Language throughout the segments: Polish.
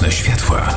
Nocne światła.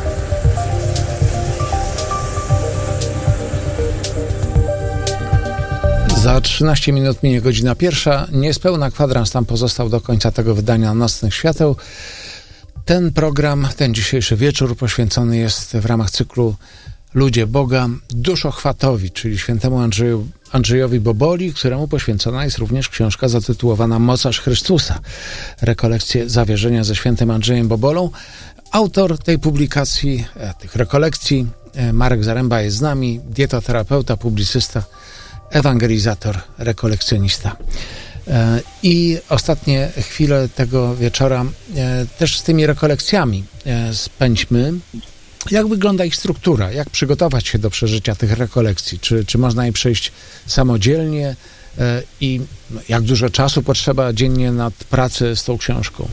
Za 13 minut minie godzina pierwsza. Niespełna kwadrans nam pozostał do końca tego wydania Nocnych Świateł. Ten program, ten dzisiejszy wieczór poświęcony jest w ramach cyklu Ludzie Boga duszochwatowi, czyli świętemu Andrzejowi Boboli, któremu poświęcona jest również książka zatytułowana Mocarz Chrystusa. Rekolekcje zawierzenia ze świętym Andrzejem Bobolą. Autor tej publikacji, tych rekolekcji, Marek Zaręba jest z nami, dietoterapeuta, publicysta, ewangelizator, rekolekcjonista. I ostatnie chwile tego wieczora też z tymi rekolekcjami spędźmy. Jak wygląda ich struktura? Jak przygotować się do przeżycia tych rekolekcji? Czy można je przejść samodzielnie? I jak dużo czasu potrzeba dziennie nad pracę z tą książką?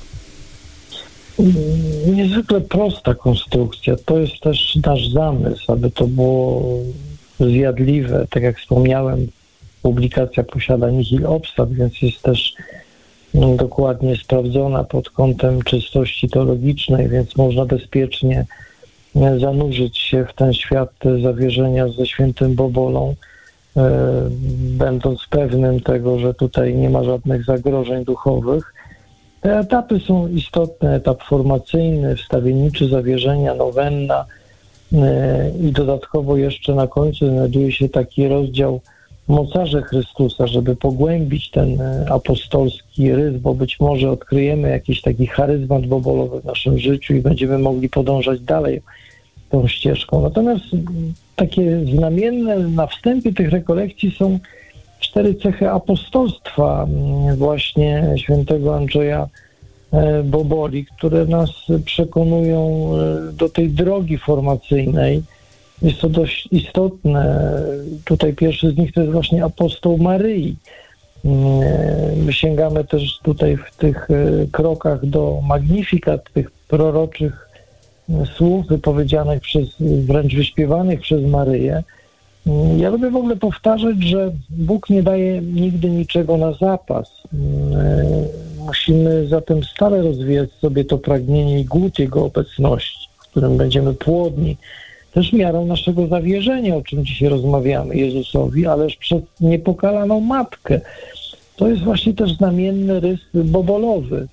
Niezwykle prosta konstrukcja. To jest też nasz zamysł, aby to było zjadliwe. Tak jak wspomniałem, publikacja posiada nihil obstat, więc jest też dokładnie sprawdzona pod kątem czystości teologicznej, więc można bezpiecznie zanurzyć się w ten świat zawierzenia ze świętym Bobolą, będąc pewnym tego, że tutaj nie ma żadnych zagrożeń duchowych. Te etapy są istotne, etap formacyjny, wstawienniczy zawierzenia, nowenna i dodatkowo jeszcze na końcu znajduje się taki rozdział Mocarze Chrystusa, żeby pogłębić ten apostolski rys, bo być może odkryjemy jakiś taki charyzmat bobolowy w naszym życiu i będziemy mogli podążać dalej tą ścieżką. Natomiast takie znamienne na wstępie tych rekolekcji są 4 cechy apostolstwa właśnie świętego Andrzeja Boboli, które nas przekonują do tej drogi formacyjnej. Jest to dość istotne. Tutaj pierwszy z nich to jest właśnie apostoł Maryi. My sięgamy też tutaj w tych krokach do Magnificat, tych proroczych słów wypowiedzianych wręcz wyśpiewanych przez Maryję. Ja lubię w ogóle powtarzać, że Bóg nie daje nigdy niczego na zapas. Musimy zatem stale rozwijać sobie to pragnienie i głód Jego obecności, w którym będziemy płodni, też miarą naszego zawierzenia, o czym dzisiaj rozmawiamy, Jezusowi, ależ przez niepokalaną Matkę. To jest właśnie też znamienny rys bobolowy.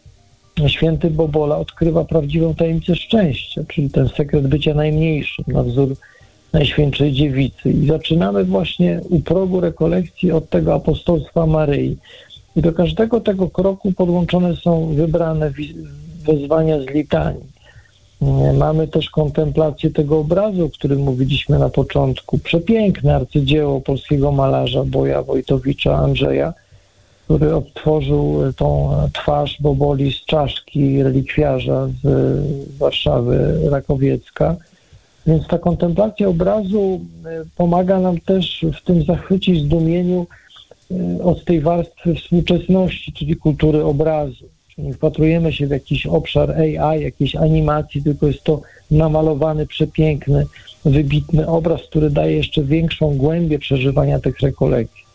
Święty Bobola odkrywa prawdziwą tajemnicę szczęścia, czyli ten sekret bycia najmniejszym, na wzór Najświętszej Dziewicy. I zaczynamy właśnie u progu rekolekcji od tego apostolstwa Maryi. I do każdego tego kroku podłączone są wybrane wezwania z litanii. Mamy też kontemplację tego obrazu, o którym mówiliśmy na początku. Przepiękne arcydzieło polskiego malarza Boja Wojtowicza Andrzeja, który odtworzył tą twarz Boboli z czaszki relikwiarza z Warszawy Rakowiecka. Więc ta kontemplacja obrazu pomaga nam też w tym zachwycie i zdumieniu od tej warstwy współczesności, czyli kultury obrazu. Czyli nie wpatrujemy się w jakiś obszar AI, jakiejś animacji, tylko jest to namalowany, przepiękny, wybitny obraz, który daje jeszcze większą głębię przeżywania tych rekolekcji.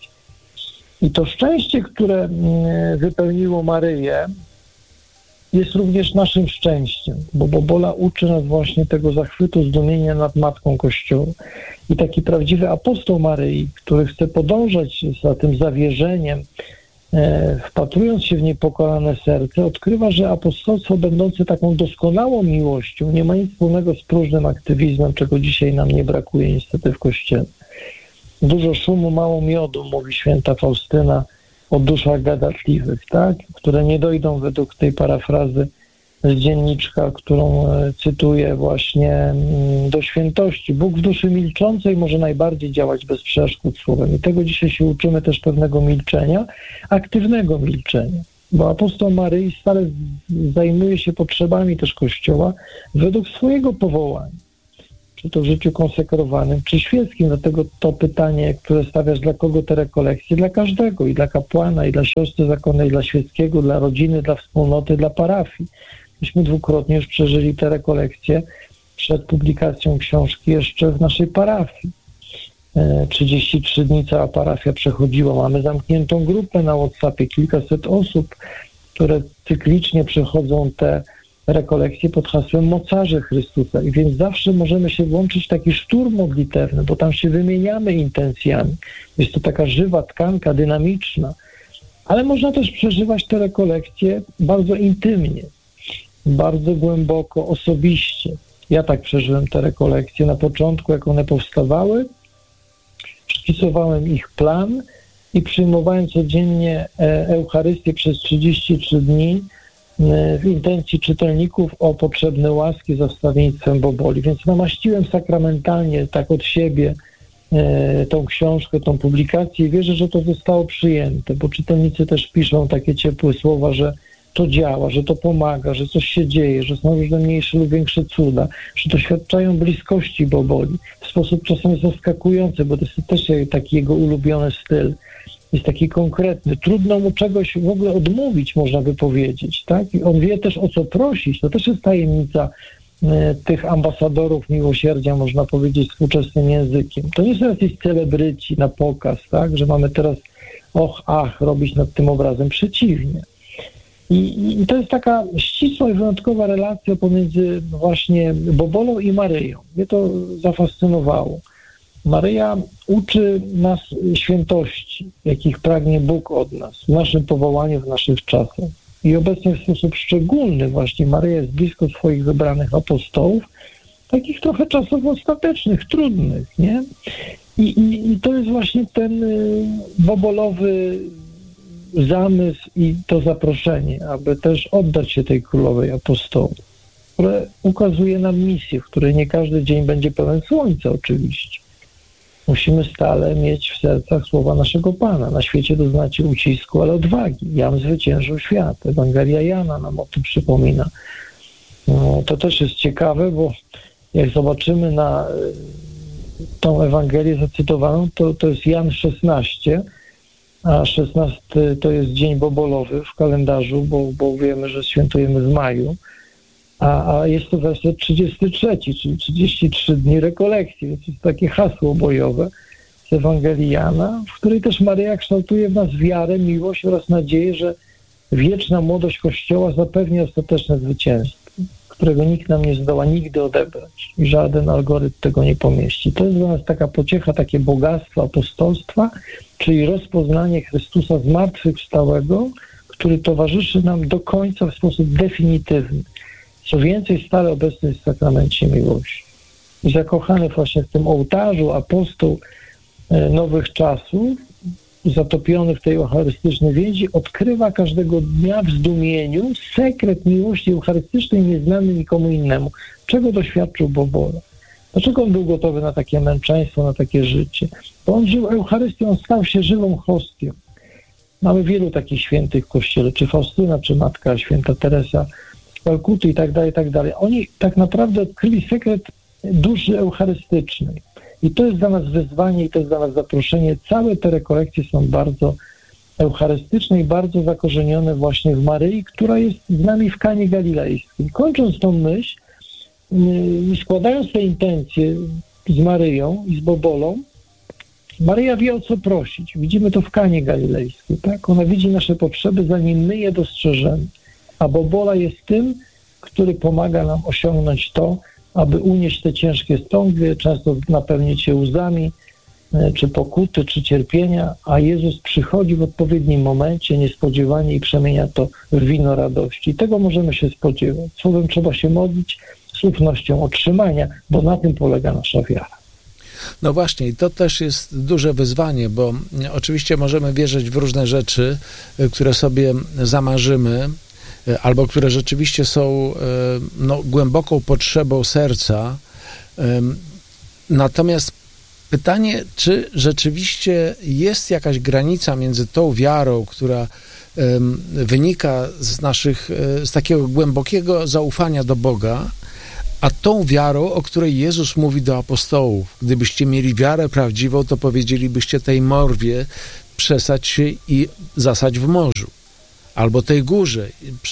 I to szczęście, które wypełniło Maryję, jest również naszym szczęściem, bo Bobola uczy nas właśnie tego zachwytu, zdumienia nad Matką Kościoła. I taki prawdziwy apostoł Maryi, który chce podążać za tym zawierzeniem, wpatrując się w niepokalane serce, odkrywa, że apostolstwo będące taką doskonałą miłością nie ma nic wspólnego z próżnym aktywizmem, czego dzisiaj nam nie brakuje niestety w Kościele. Dużo szumu, mało miodu, mówi święta Faustyna o duszach gadatliwych, tak? Które nie dojdą według tej parafrazy z dzienniczka, którą cytuję właśnie, do świętości. Bóg w duszy milczącej może najbardziej działać bez przeszkód słowem. I tego dzisiaj się uczymy też pewnego milczenia, aktywnego milczenia. Bo apostoł Maryi stale zajmuje się potrzebami też Kościoła według swojego powołania. Czy to w życiu konsekrowanym, czy świeckim. Dlatego to pytanie, które stawiasz, dla kogo te rekolekcje? Dla każdego. I dla kapłana, i dla siostry zakonnej, dla świeckiego, dla rodziny, dla wspólnoty, dla parafii. Myśmy dwukrotnie już przeżyli te rekolekcje przed publikacją książki jeszcze w naszej parafii. 33 dni cała parafia przechodziła. Mamy zamkniętą grupę na WhatsAppie, kilkaset osób, które cyklicznie przechodzą te rekolekcje pod hasłem Mocarze Chrystusa. I więc zawsze możemy się włączyć w taki szturm modlitewny, bo tam się wymieniamy intencjami. Jest to taka żywa tkanka, dynamiczna. Ale można też przeżywać te rekolekcje bardzo intymnie, bardzo głęboko, osobiście. Ja tak przeżyłem te rekolekcje. Na początku, jak one powstawały, spisowałem ich plan i przyjmowałem codziennie Eucharystię przez 33 dni w intencji czytelników o potrzebne łaski za wstawiennictwem Boboli. Więc namaściłem sakramentalnie tak od siebie tą książkę, tą publikację i wierzę, że to zostało przyjęte, bo czytelnicy też piszą takie ciepłe słowa, że to działa, że to pomaga, że coś się dzieje, że są różne mniejsze lub większe cuda, że doświadczają bliskości Boboli w sposób czasem zaskakujący, bo to jest też taki jego ulubiony styl. Jest taki konkretny. Trudno mu czegoś w ogóle odmówić, można by powiedzieć. Tak? I on wie też, o co prosić. To też jest tajemnica tych ambasadorów miłosierdzia, można powiedzieć, współczesnym językiem. To nie są jacyś celebryci na pokaz, tak? Że mamy teraz robić nad tym obrazem. Przeciwnie. I to jest taka ścisła i wyjątkowa relacja pomiędzy właśnie Bobolą i Maryją. Mnie to zafascynowało. Maryja uczy nas świętości, jakich pragnie Bóg od nas, w naszym powołaniu, w naszych czasach. I obecnie w sposób szczególny właśnie Maryja jest blisko swoich wybranych apostołów, takich trochę czasów ostatecznych, trudnych, nie? I to jest właśnie ten bobolowy zamysł i to zaproszenie, aby też oddać się tej królowej apostołów, które ukazuje nam misję, w której nie każdy dzień będzie pełen słońca oczywiście. Musimy stale mieć w sercach słowa naszego Pana. Na świecie doznacie ucisku, ale odwagi. Jan zwyciężył świat. Ewangelia Jana nam o tym przypomina. To też jest ciekawe, bo jak zobaczymy na tą Ewangelię zacytowaną, to jest Jan 16, a 16 to jest dzień bobolowy w kalendarzu, bo wiemy, że świętujemy w maju. A jest to werset 33, czyli 33 dni rekolekcji, więc jest takie hasło bojowe z Ewangelii Jana, w której też Maryja kształtuje w nas wiarę, miłość oraz nadzieję, że wieczna młodość Kościoła zapewni ostateczne zwycięstwo, którego nikt nam nie zdoła nigdy odebrać i żaden algorytm tego nie pomieści. To jest dla nas taka pociecha, takie bogactwo apostolstwa, czyli rozpoznanie Chrystusa zmartwychwstałego, który towarzyszy nam do końca w sposób definitywny. Co więcej, stale obecny jest w sakramencie miłości. I zakochany właśnie w tym ołtarzu apostoł nowych czasów, zatopiony w tej eucharystycznej więzi, odkrywa każdego dnia w zdumieniu sekret miłości eucharystycznej nieznany nikomu innemu. Czego doświadczył Bobola? Dlaczego on był gotowy na takie męczeństwo, na takie życie? Bo on żył Eucharystią, on stał się żywą hostią. Mamy wielu takich świętych w Kościele, czy Faustyna, czy Matka Święta Teresa z Kalkuty i tak dalej. Oni tak naprawdę odkryli sekret duszy eucharystycznej. I to jest dla nas wyzwanie i to jest dla nas zaproszenie. Całe te rekolekcje są bardzo eucharystyczne i bardzo zakorzenione właśnie w Maryi, która jest z nami w Kanie Galilejskiej. Kończąc tą myśl i składając te intencje z Maryją i z Bobolą, Maryja wie, o co prosić. Widzimy to w Kanie Galilejskiej, tak? Ona widzi nasze potrzeby, zanim my je dostrzeżemy. A Bobola jest tym, który pomaga nam osiągnąć to, aby unieść te ciężkie stągwie, często napełnić się łzami, czy pokuty, czy cierpienia, a Jezus przychodzi w odpowiednim momencie, niespodziewanie i przemienia to w wino radości. I tego możemy się spodziewać. Słowem trzeba się modlić z ufnością otrzymania, bo na tym polega nasza wiara. No właśnie, i to też jest duże wyzwanie, bo oczywiście możemy wierzyć w różne rzeczy, które sobie zamarzymy, albo które rzeczywiście są głęboką potrzebą serca. Natomiast pytanie, czy rzeczywiście jest jakaś granica między tą wiarą, która wynika z takiego głębokiego zaufania do Boga, a tą wiarą, o której Jezus mówi do apostołów. Gdybyście mieli wiarę prawdziwą, to powiedzielibyście tej morwie przesadź się i zasadź w morzu. Albo tej górze.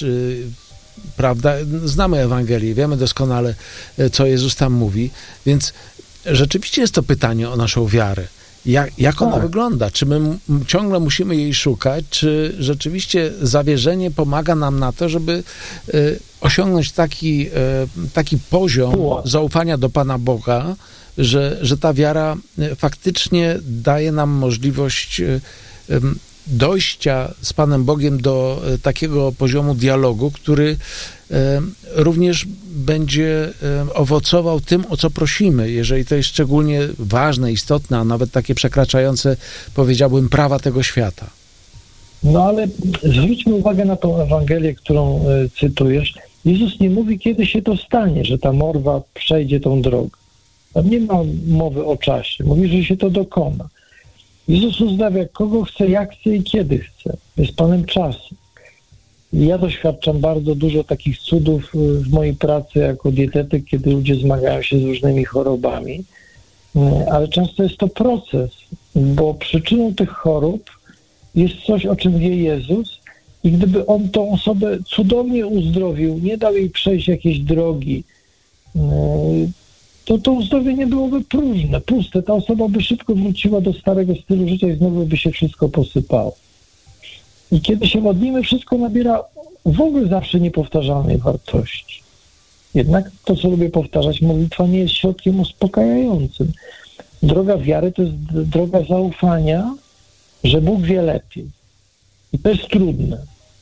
Prawda? Znamy Ewangelię, wiemy doskonale, co Jezus tam mówi, więc rzeczywiście jest to pytanie o naszą wiarę. Jak ona wygląda? Czy my ciągle musimy jej szukać? Czy rzeczywiście zawierzenie pomaga nam na to, żeby osiągnąć taki poziom zaufania do Pana Boga, że ta wiara faktycznie daje nam możliwość dojścia z Panem Bogiem do takiego poziomu dialogu, który również będzie owocował tym, o co prosimy, jeżeli to jest szczególnie ważne, istotne, a nawet takie przekraczające, powiedziałbym, prawa tego świata. No ale zwróćmy uwagę na tą Ewangelię, którą cytujesz. Jezus nie mówi, kiedy się to stanie, że ta morwa przejdzie tą drogę. Tam nie ma mowy o czasie. Mówi, że się to dokona. Jezus uzdrawia kogo chce, jak chce i kiedy chce. Jest Panem czasu. I ja doświadczam bardzo dużo takich cudów w mojej pracy jako dietetyk, kiedy ludzie zmagają się z różnymi chorobami, ale często jest to proces, bo przyczyną tych chorób jest coś, o czym wie Jezus i gdyby On tą osobę cudownie uzdrowił, nie dał jej przejść jakiejś drogi, to uzdrowienie byłoby próżne, puste. Ta osoba by szybko wróciła do starego stylu życia i znowu by się wszystko posypało. I kiedy się modlimy, wszystko nabiera w ogóle zawsze niepowtarzalnej wartości. Jednak to, co lubię powtarzać, modlitwa nie jest środkiem uspokajającym. Droga wiary to jest droga zaufania, że Bóg wie lepiej. I to jest trudne.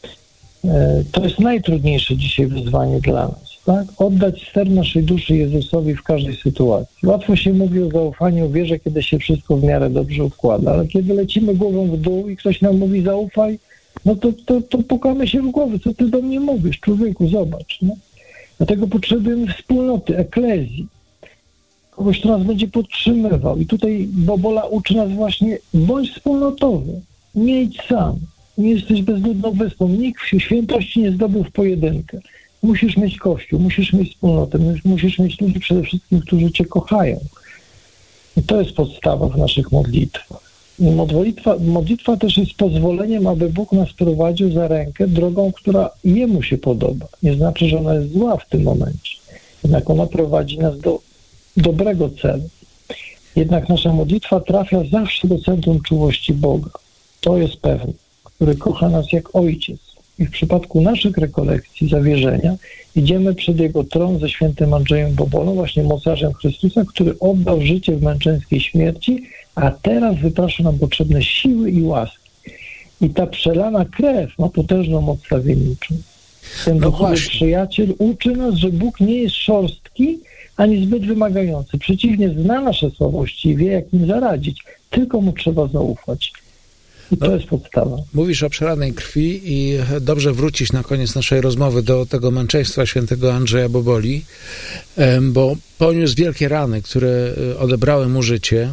To jest najtrudniejsze dzisiaj wyzwanie dla nas. Tak? Oddać ster naszej duszy Jezusowi w każdej sytuacji. Łatwo się mówi o zaufaniu, o wierze, kiedy się wszystko w miarę dobrze układa, ale kiedy lecimy głową w dół i ktoś nam mówi zaufaj, no to pukamy się w głowę. Co ty do mnie mówisz? Człowieku, zobacz. No? Dlatego potrzebujemy wspólnoty, eklezji. Kogoś, kto nas będzie podtrzymywał. I tutaj Bobola uczy nas właśnie, bądź wspólnotowy. Nie idź sam. Nie jesteś bezludną wyspą. Nikt świętości nie zdobył w pojedynkę. Musisz mieć Kościół, musisz mieć wspólnotę, musisz mieć ludzi przede wszystkim, którzy Cię kochają. I to jest podstawa w naszych modlitwach. Modlitwa też jest pozwoleniem, aby Bóg nas prowadził za rękę drogą, która Jemu się podoba. Nie znaczy, że ona jest zła w tym momencie. Jednak ona prowadzi nas do dobrego celu. Jednak nasza modlitwa trafia zawsze do centrum czułości Boga. To jest pewne, który kocha nas jak Ojciec. I w przypadku naszych rekolekcji, zawierzenia, idziemy przed Jego tron ze świętym Andrzejem Bobolą, właśnie mocarzem Chrystusa, który oddał życie w męczeńskiej śmierci, a teraz wyprasza nam potrzebne siły i łaski. I ta przelana krew ma potężną moc stawienniczą. Ten duchowy przyjaciel uczy nas, że Bóg nie jest szorstki, ani zbyt wymagający. Przeciwnie, zna nasze słabości i wie, jak im zaradzić. Tylko Mu trzeba zaufać. I to jest podstawa. Mówisz o przelanej krwi i dobrze wrócić na koniec naszej rozmowy do tego męczeństwa świętego Andrzeja Boboli, bo poniósł wielkie rany, które odebrały mu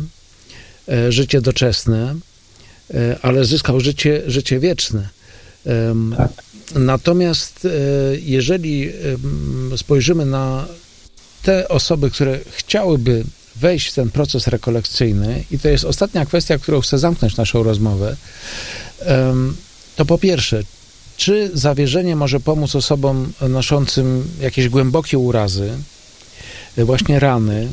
życie doczesne, ale zyskał życie wieczne. Tak. Natomiast jeżeli spojrzymy na te osoby, które chciałyby wejść w ten proces rekolekcyjny, i to jest ostatnia kwestia, którą chcę zamknąć naszą rozmowę, to po pierwsze, czy zawierzenie może pomóc osobom noszącym jakieś głębokie urazy, właśnie rany,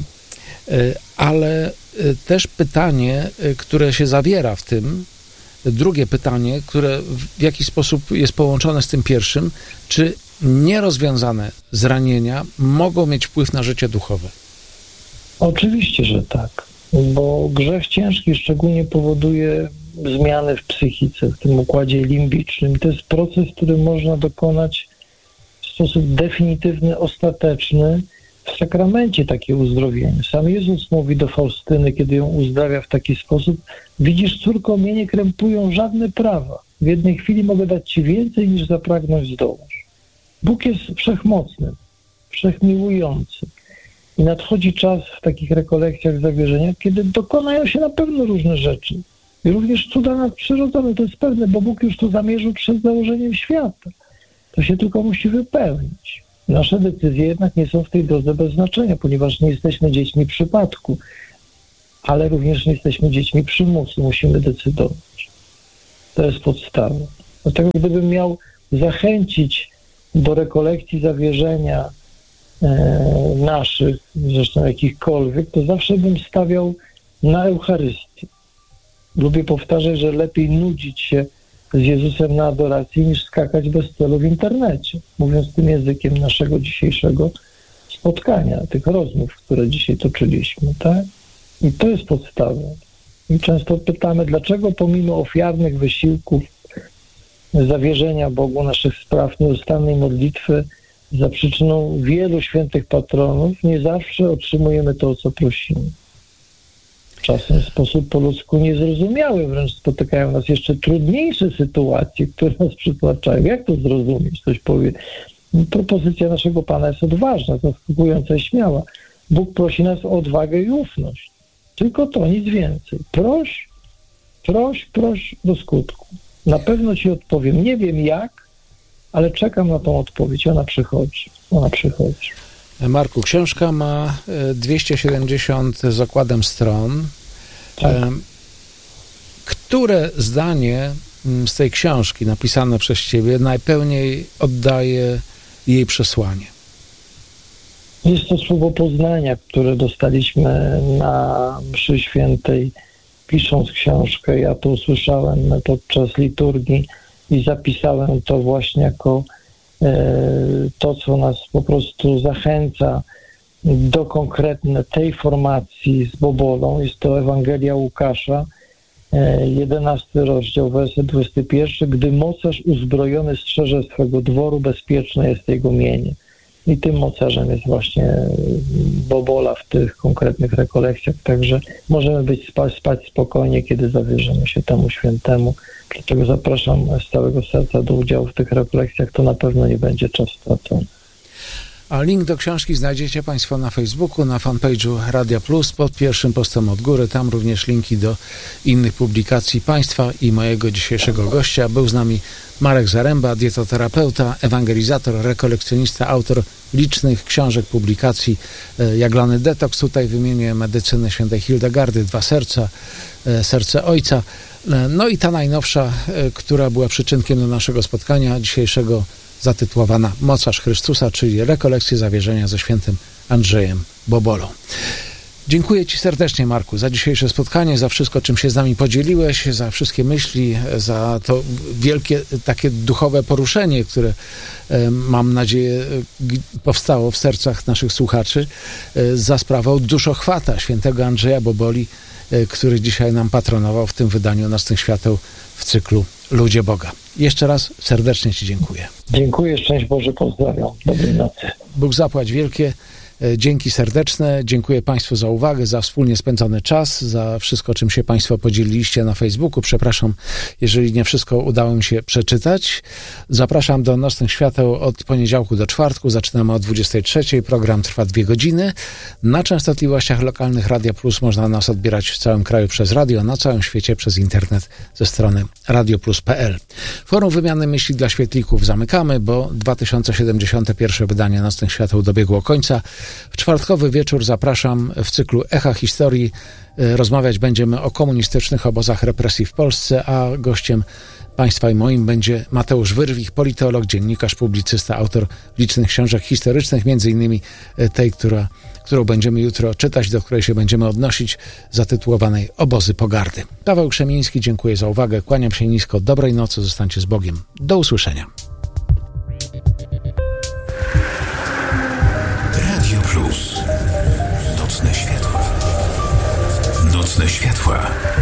ale też pytanie, które się zawiera w tym, drugie pytanie, które w jakiś sposób jest połączone z tym pierwszym, czy nierozwiązane zranienia mogą mieć wpływ na życie duchowe? Oczywiście, że tak, bo grzech ciężki szczególnie powoduje zmiany w psychice, w tym układzie limbicznym. To jest proces, który można dokonać w sposób definitywny, ostateczny w sakramencie takie uzdrowienie. Sam Jezus mówi do Faustyny, kiedy ją uzdrawia w taki sposób: widzisz, córko, mnie nie krępują żadne prawa. W jednej chwili mogę dać ci więcej, niż zapragnąć zdołasz. Bóg jest wszechmocny, wszechmiłujący. I nadchodzi czas w takich rekolekcjach zawierzenia, kiedy dokonają się na pewno różne rzeczy. I również cuda nadprzyrodzone, to jest pewne, bo Bóg już to zamierzył przed założeniem świata. To się tylko musi wypełnić. Nasze decyzje jednak nie są w tej drodze bez znaczenia, ponieważ nie jesteśmy dziećmi przypadku, ale również nie jesteśmy dziećmi przymusu. Musimy decydować. To jest podstawa. Dlatego gdybym miał zachęcić do rekolekcji zawierzenia naszych, zresztą jakichkolwiek, to zawsze bym stawiał na Eucharystię. lubię powtarzać, że lepiej nudzić się z Jezusem na adoracji, niż skakać bez celu w internecie. Mówiąc tym językiem naszego dzisiejszego spotkania, tych rozmów, które dzisiaj toczyliśmy, tak? I to jest podstawa. I często pytamy, dlaczego pomimo ofiarnych wysiłków, zawierzenia Bogu naszych spraw, nieustannej modlitwy, za przyczyną wielu świętych patronów, nie zawsze otrzymujemy to, o co prosimy. Czasem w sposób po ludzku niezrozumiały, wręcz spotykają nas jeszcze trudniejsze sytuacje, które nas przytłaczają. Jak to zrozumieć? Ktoś powie, propozycja naszego Pana jest odważna, zaskakująca i śmiała. Bóg prosi nas o odwagę i ufność. Tylko to, nic więcej. Proś do skutku. Na pewno Ci odpowiem. Nie wiem jak, ale czekam na tą odpowiedź. Ona przychodzi. Marku, książka ma 270 z okładem stron. Tak. Które zdanie z tej książki napisane przez Ciebie najpełniej oddaje jej przesłanie? Jest to słowo poznania, które dostaliśmy na mszy świętej, pisząc książkę. Ja to usłyszałem podczas liturgii i zapisałem to właśnie jako to, co nas po prostu zachęca do konkretnej tej formacji z Bobolą. Jest to Ewangelia Łukasza, 11 rozdział, werset 21. Gdy mocarz uzbrojony strzeże swego dworu, bezpieczne jest jego mienie. I tym mocarzem jest właśnie Bobola w tych konkretnych rekolekcjach. Także możemy spać spokojnie, kiedy zawierzymy się temu świętemu. Dlatego zapraszam z całego serca do udziału w tych rekolekcjach. To na pewno nie będzie czas stracony. A link do książki znajdziecie Państwo na Facebooku, na fanpage'u Radia Plus, pod pierwszym postem od góry. Tam również linki do innych publikacji Państwa i mojego dzisiejszego gościa. Był z nami Marek Zaręba, dietoterapeuta, ewangelizator, rekolekcjonista, autor licznych książek, publikacji. Jaglany detoks, tutaj wymienię Medycynę świętej Hildegardy, Dwa serca, Serce Ojca. No i ta najnowsza, która była przyczynkiem do naszego spotkania dzisiejszego, zatytułowana Mocarz Chrystusa, czyli rekolekcje zawierzenia ze świętym Andrzejem Bobolą. Dziękuję Ci serdecznie, Marku, za dzisiejsze spotkanie, za wszystko, czym się z nami podzieliłeś, za wszystkie myśli, za to wielkie takie duchowe poruszenie, które mam nadzieję powstało w sercach naszych słuchaczy, za sprawą duszochwata świętego Andrzeja Boboli, który dzisiaj nam patronował w tym wydaniu Nocnych Świateł w cyklu Ludzie Boga. Jeszcze raz serdecznie Ci dziękuję. Dziękuję, szczęść Boże, pozdrawiam. Dobrej nocy. Bóg zapłać wielkie. Dzięki serdeczne. Dziękuję Państwu za uwagę, za wspólnie spędzony czas, za wszystko, czym się Państwo podzieliliście na Facebooku. Przepraszam, jeżeli nie wszystko udało mi się przeczytać. Zapraszam do Nocnych Świateł od poniedziałku do czwartku. Zaczynamy o 23:00. Program trwa 2 godziny. Na częstotliwościach lokalnych Radia Plus można nas odbierać w całym kraju przez radio, na całym świecie przez internet ze strony radioplus.pl. Forum Wymiany Myśli dla Świetlików zamykamy, bo 2071 wydanie Nocnych Świateł dobiegło końca. W czwartkowy wieczór zapraszam w cyklu Echa Historii. Rozmawiać będziemy o komunistycznych obozach represji w Polsce, a gościem Państwa i moim będzie Mateusz Wyrwich, politolog, dziennikarz, publicysta, autor licznych książek historycznych, między innymi tej, którą będziemy jutro czytać, do której się będziemy odnosić, zatytułowanej Obozy Pogardy. Paweł Krzemiński, dziękuję za uwagę, kłaniam się nisko, dobrej nocy, zostańcie z Bogiem. Do usłyszenia. Plus. Nocne światła. Nocne światła.